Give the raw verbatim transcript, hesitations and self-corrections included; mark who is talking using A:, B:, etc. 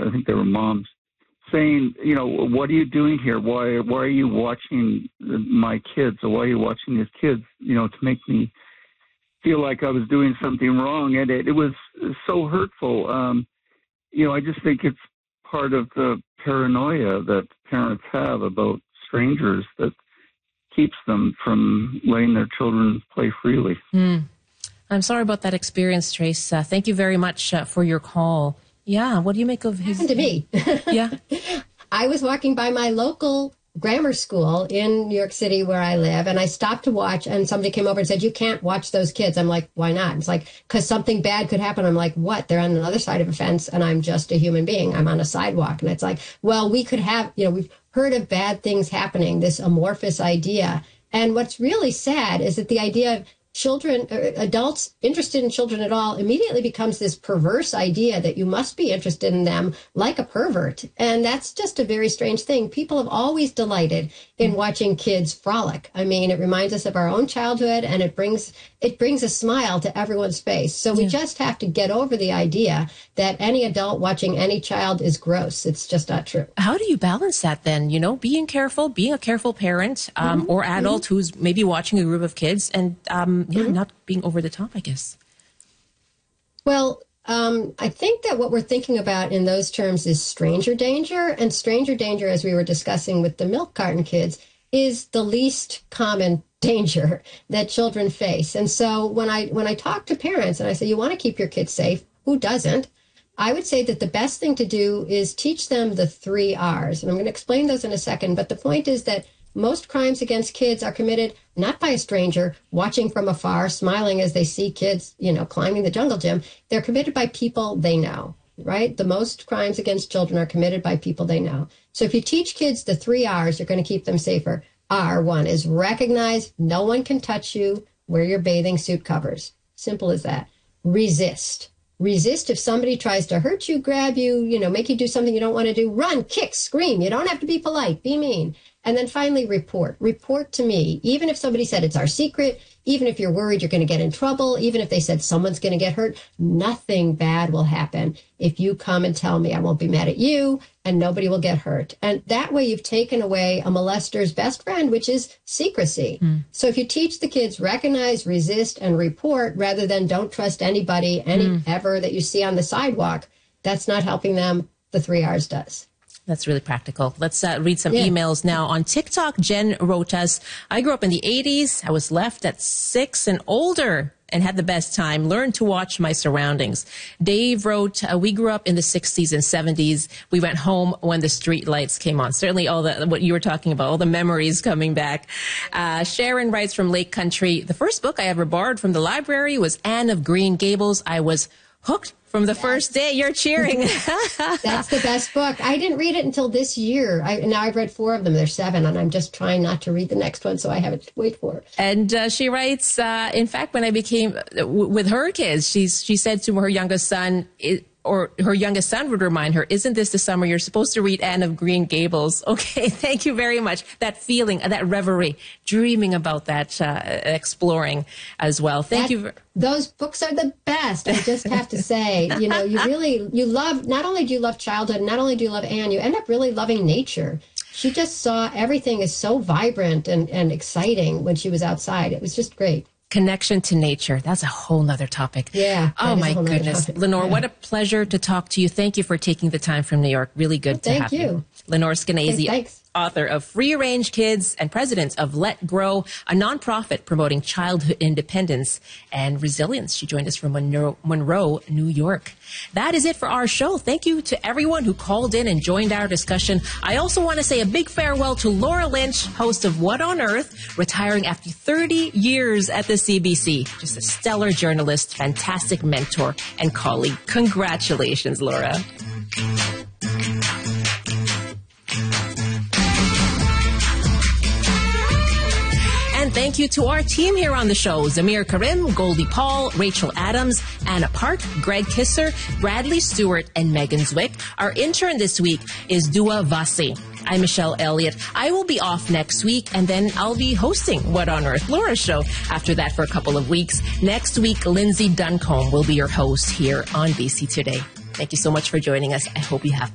A: I think they were moms, saying, you know, what are you doing here? Why, why are you watching my kids? Or why are you watching these kids, you know, to make me feel like I was doing something wrong? And it, it was so hurtful. Um, you know, I just think it's part of the paranoia that parents have about strangers that keeps them from letting their children play freely.
B: Mm. I'm sorry about that experience, Trace. Uh, thank you very much uh, for your call. Yeah, what do you make of his...
C: Happened to me.
B: Yeah.
C: I was walking by my local grammar school in New York City where I live, and I stopped to watch, and somebody came over and said, you can't watch those kids. I'm like, why not? It's like, because something bad could happen. I'm like, what? They're on the other side of a fence, and I'm just a human being. I'm on a sidewalk. And it's like, well, we could have, you know, we've heard of bad things happening, this amorphous idea. And what's really sad is that the idea of children, or adults interested in children at all immediately becomes this perverse idea that you must be interested in them like a pervert. And that's just a very strange thing. People have always delighted in watching kids frolic. I mean, it reminds us of our own childhood, and it brings it brings a smile to everyone's face. So we yeah. just have to get over the idea that any adult watching any child is gross. It's just not true.
B: How do you balance that then? You know, being careful, being a careful parent um, mm-hmm. or adult mm-hmm. who's maybe watching a group of kids and um, yeah, mm-hmm. not being over the top, I guess.
C: Well, um, I think that what we're thinking about in those terms is stranger danger. And stranger danger, as we were discussing with the milk carton kids, is the least common danger that children face. And so when I when I talk to parents and I say, you want to keep your kids safe, who doesn't? I would say that the best thing to do is teach them the three R's. And I'm going to explain those in a second. But the point is that most crimes against kids are committed not by a stranger watching from afar, smiling as they see kids, you know, climbing the jungle gym. They're committed by people they know, right? The most crimes against children are committed by people they know. So if you teach kids the three R's, you're going to keep them safer. R one is recognize no one can touch you, wear your bathing suit covers. Simple as that. Resist. Resist if somebody tries to hurt you, grab you, you know, make you do something you don't want to do. Run, kick, scream. You don't have to be polite. Be mean. And then finally, report. Report to me. Even if somebody said it's our secret, even if you're worried you're going to get in trouble, even if they said someone's going to get hurt, nothing bad will happen if you come and tell me. I won't be mad at you, and nobody will get hurt. And that way you've taken away a molester's best friend, which is secrecy. Mm. So if you teach the kids recognize, resist, and report rather than don't trust anybody, any mm. ever that you see on the sidewalk, that's not helping them. The three R's does.
B: That's really practical. Let's uh, read some
C: yeah.
B: emails now. On TikTok, Jen wrote us, I grew up in the eighties. I was left at six and older and had the best time. Learned to watch my surroundings. Dave wrote, uh, we grew up in the sixties and seventies. We went home when the street lights came on. Certainly all the, what you were talking about, all the memories coming back. Uh, Sharon writes from Lake Country, the first book I ever borrowed from the library was Anne of Green Gables. I was hooked from the yes. first day. You're cheering.
C: That's the best book. I didn't read it until this year. I, now I've read four of them. There's seven, and I'm just trying not to read the next one, so I have it to wait for.
B: And uh, she writes, uh, in fact, when I became, uh, w- with her kids, she's, she said to her youngest son, it, or her youngest son would remind her, isn't this the summer you're supposed to read Anne of Green Gables? Okay, thank you very much. That feeling, that reverie, dreaming about that, uh, exploring as well. Thank
C: that,
B: you.
C: Those books are the best. I just have to say, you know, you really, you love, not only do you love childhood, not only do you love Anne, you end up really loving nature. She just saw everything as so vibrant and, and exciting when she was outside. It was just great.
B: Connection to nature. That's a whole nother topic.
C: Yeah.
B: Oh, my goodness. Lenore,
C: yeah.
B: what a pleasure to talk to you. Thank you for taking the time from New York. Really good
C: well,
B: to have
C: you.
B: you. Lenore Skenazy,
C: okay,
B: author of Free Range Kids and president of Let Grow, a nonprofit promoting childhood independence and resilience. She joined us from Monroe, Monroe, New York. That is it for our show. Thank you to everyone who called in and joined our discussion. I also want to say a big farewell to Laura Lynch, host of What on Earth, retiring after thirty years at the C B C. Just a stellar journalist, fantastic mentor, and colleague. Congratulations, Laura. And thank you to our team here on the show. Zamir Karim, Goldie Paul, Rachel Adams, Anna Park, Greg Kisser, Bradley Stewart, and Megan Zwick. Our intern this week is Dua Vasi. I'm Michelle Elliott. I will be off next week, and then I'll be hosting What on Earth, Laura's show, after that for a couple of weeks. Next week, Lindsay Duncombe will be your host here on B C Today. Thank you so much for joining us. I hope you have